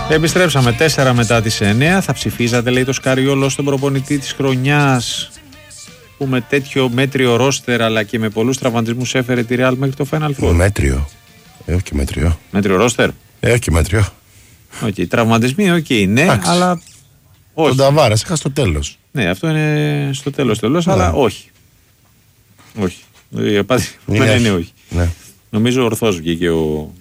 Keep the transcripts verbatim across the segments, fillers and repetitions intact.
Επιστρέψαμε τέσσερα μετά τις εννέα. Θα ψηφίζατε, λέει, το Σκαριόλο στον προπονητή της χρονιάς που με τέτοιο μέτριο ρόστερ αλλά και με πολλούς τραυματισμούς έφερε τη Real μέχρι το Final Four? Μέτριο. Ε, όχι μέτριο. Μέτριο ρόστερ. Ε, όχι μέτριο. Οκ, okay. Τραυματισμοί, οκ, okay, ναι, Άξι. Αλλά όχι. Τον Ταβάρας είχα στο τέλος. Ναι, αυτό είναι στο τέλος τέλος, ναι. Αλλά όχι. Όχι. Η απάντηση είναι, είναι όχι. Ναι. Νομίζω ορθώς βγήκε ο,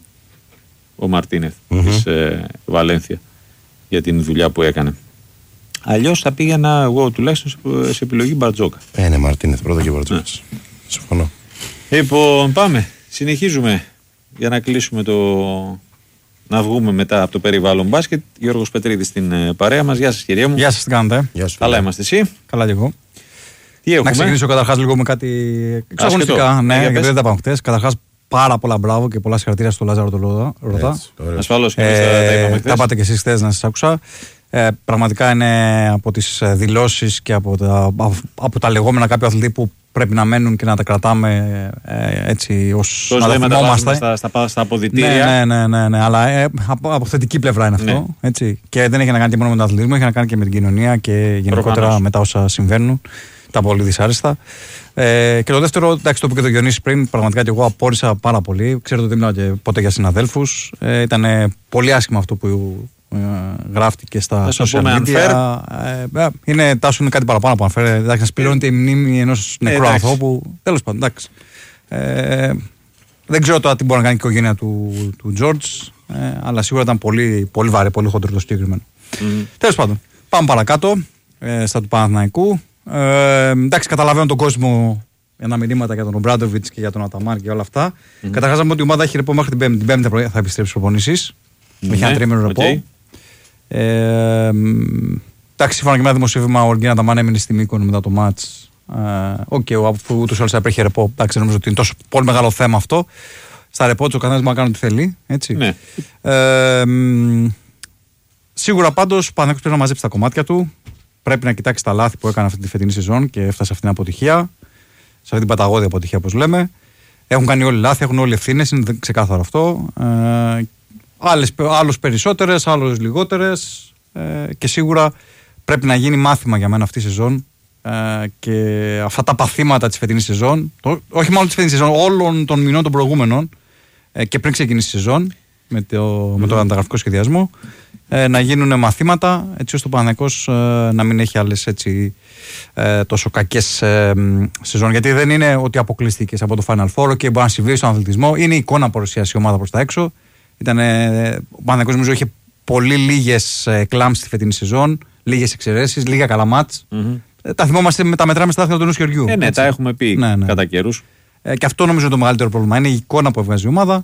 ο Μαρτίνεθ mm-hmm. της ε, Βαλένθια για την δουλειά που έκανε. Αλλιώς θα πήγαινα εγώ τουλάχιστον σε, σε επιλογή Μπαρτζόκα. Ε, ναι, Μαρτίνεθ πρώτα και Μπαρτζόκα. Ναι. Συμφωνώ. Λοιπόν, πάμε. Συνεχίζουμε για να κλείσουμε το. Να βγούμε μετά από το περιβάλλον μπάσκετ. Γιώργος Πετρίδης στην ε, παρέα μας. Γεια σας, κυρία μου. Γεια σας, τι κάνετε? Γεια σου, καλά ναι. Είμαστε, εσύ? Καλά και εγώ. Τι έχουμε? Να ξεκινήσω καταρχάς λίγο με κάτι εξαγωνιστικά. Ναι, γιατί δεν τα πάμε χτες. Καταρχάς, πάρα πολλά μπράβο και πολλά συγχαρητήρια στο Λάζαρο τον Ρωτά. Ασφαλώς και εμείς ε, τα είπαμε χτες. Τα πάτε και εσείς χτες να σας άκουσα. Ε, πραγματικά είναι από τις δηλώσεις και από τα, από τα λεγόμενα κάποιου αθλητή που πρέπει να μένουν και να τα κρατάμε ε, έτσι ως να τα θυμόμαστε στα, στα, στα αποδυτήρια. Ναι, ναι, ναι, ναι, αλλά ε, από, από θετική πλευρά είναι αυτό. Ναι. Έτσι. Και δεν έχει να κάνει και μόνο με τον αθλητισμό, έχει να κάνει και με την κοινωνία και γενικότερα Προφανώς. με τα όσα συμβαίνουν. Τα πολύ δυσάρεστα. Ε, και το δεύτερο, εντάξει, το που και το Γιονύση πριν, πραγματικά και εγώ απόρρισα πάρα πολύ. Ξέρετε ότι δεν μιλάω και ποτέ για συναδέλφους. Ε, ήταν πολύ άσχημο αυτό που ε, γράφτηκε στα social media. Ε, ε, είναι, τάσου είναι κάτι παραπάνω από unfair. Εντάξει, να σπηλώνεται η μνήμη ενός νεκρού ε, ανθρώπου. Τέλος πάντων, εντάξει. Ε, δεν ξέρω τώρα τι μπορεί να κάνει η οικογένεια του, του George, ε, αλλά σίγουρα ήταν πολύ, πολύ βαρύ, πολύ χοντρό το συγκεκριμένο. Mm. Τέλος πάντων, πάμε παρακάτω ε, στα του Παναθηναϊκού. Ε, εντάξει, καταλαβαίνω τον κόσμο ένα μηνύματα για τον Ομπράντοβιτς και για τον Αταμάν και όλα αυτά. Mm-hmm. Καταρχάς, ότι η ομάδα έχει ρεπό μέχρι την Πέμπτη. Την Πέμπτη θα επιστρέψει προπονήσεις. Mm-hmm. Έχει ένα τρίμηνο ρεπό. Okay. Ε, εντάξει, σύμφωνα και με ένα δημοσίευμα, ο Οργίνα Αταμάν έμεινε στη Μύκονο μετά το μάτς. Οκ, okay, αφού ούτως ή άλλως υπήρχε ρεπό. Εντάξει, νομίζω ότι είναι τόσο πολύ μεγάλο θέμα αυτό. Στα ρεπό του ο καθένας μπορεί να κάνει ό,τι θέλει. Έτσι. Ναι. Ε, σίγουρα πάντως ο Παναθηναϊκός πρέπει να μαζέψει τα κομμάτια του. Πρέπει να κοιτάξει τα λάθη που έκανε αυτή τη φετινή σεζόν και έφτασε αυτή την αποτυχία. Σε αυτή την παταγώδη αποτυχία, όπως λέμε. Έχουν κάνει όλοι λάθη, έχουν όλοι ευθύνες, είναι ξεκάθαρο αυτό. Ε, άλλες, άλλους περισσότερες, άλλους λιγότερες. Ε, και σίγουρα πρέπει να γίνει μάθημα για μένα αυτή η σεζόν. Ε, και αυτά τα παθήματα της φετινής σεζόν, το, όχι μόνο της φετινής σεζόν, όλων των μηνών των προηγούμενων ε, και πριν ξεκινήσει η σεζόν με το, mm. με το ανταγραφικό σχεδιασμό. Ε, να γίνουν μαθήματα έτσι ώστε ο Παναθηναϊκός ε, να μην έχει άλλες έτσι, ε, τόσο κακές ε, σεζόν, γιατί δεν είναι ότι αποκλείστηκες από το Final Four και μπορεί να συμβεί στον αθλητισμό, είναι η εικόνα που παρουσιάσει η ομάδα προς τα έξω. Ήταν, ε, ο Παναθηναϊκός νομίζω είχε πολύ λίγες ε, κλάμψεις στη φετινή σεζόν, λίγες εξαιρέσεις, λίγα καλά μάτς. Mm-hmm. ε, τα θυμόμαστε, με τα μετράμε στα άθλια του ενός χεριού. Ε, ναι, έτσι. Τα έχουμε πει ναι, ναι. κατά καιρούς. Ε, και αυτό νομίζω είναι το μεγαλύτερο πρόβλημα, είναι η εικόνα που έβγαζε η ομάδα.